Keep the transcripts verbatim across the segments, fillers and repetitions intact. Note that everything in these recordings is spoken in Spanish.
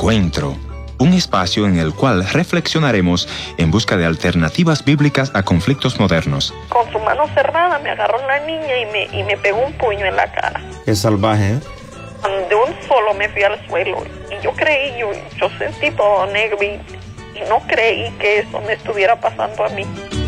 Encuentro, un espacio en el cual reflexionaremos en busca de alternativas bíblicas a conflictos modernos. Con su mano cerrada me agarró la niña y me, y me pegó un puño en la cara. Qué salvaje, ¿eh? De un solo me fui al suelo y yo creí, yo, yo sentí todo negro y, y no creí que eso me estuviera pasando a mí.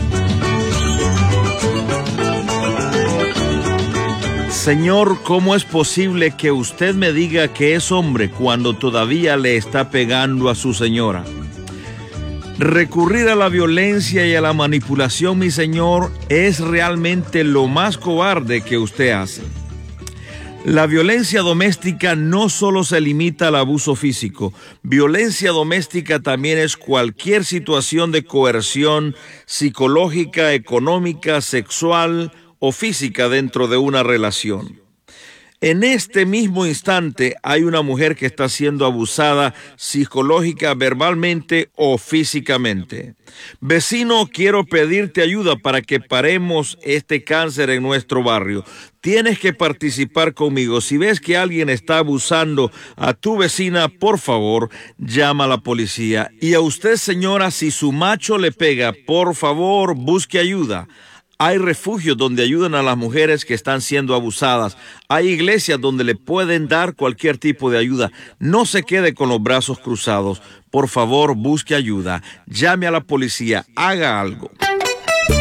Señor, ¿cómo es posible que usted me diga que es hombre cuando todavía le está pegando a su señora? Recurrir a la violencia y a la manipulación, mi Señor, es realmente lo más cobarde que usted hace. La violencia doméstica no solo se limita al abuso físico. Violencia doméstica también es cualquier situación de coerción psicológica, económica, sexual o física dentro de una relación. En este mismo instante hay una mujer que está siendo abusada psicológica, verbalmente o físicamente. Vecino, quiero pedirte ayuda para que paremos este cáncer en nuestro barrio. Tienes que participar conmigo. Si ves que alguien está abusando a tu vecina, por favor, llama a la policía. Y a usted, señora, si su macho le pega, por favor, busque ayuda. Hay refugios donde ayudan a las mujeres que están siendo abusadas. Hay iglesias donde le pueden dar cualquier tipo de ayuda. No se quede con los brazos cruzados. Por favor, busque ayuda. Llame a la policía. Haga algo.